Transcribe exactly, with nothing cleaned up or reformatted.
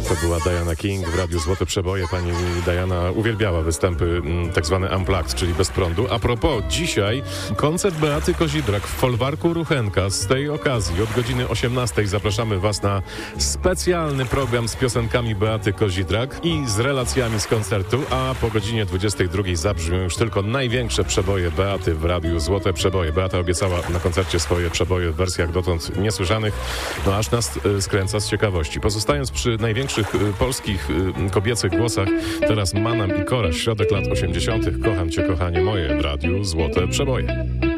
To była Diana King w Radiu Złote Przeboje. Pani Diana uwielbiała występy tak zwane unplugged, czyli bez prądu. A propos, dzisiaj koncert Beaty Kozidrak w folwarku Ruchenka. Z tej okazji od godziny osiemnastej zapraszamy Was na specjalny program z piosenkami Beaty Kozidrak i z relacjami z koncertu, a po godzinie dwudziestej drugiej zabrzmią już tylko największe przeboje Beaty w Radiu Złote Przeboje. Beata obiecała na koncercie swoje przeboje w wersjach dotąd niesłyszanych, no aż nas y, skręca z ciekawości. Pozostając przy największych y, polskich y, kobiecych głosach, teraz Manam i Kora, środek lat osiemdziesiątych. Kocham Cię, kochanie moje w Radiu Złote Przeboje.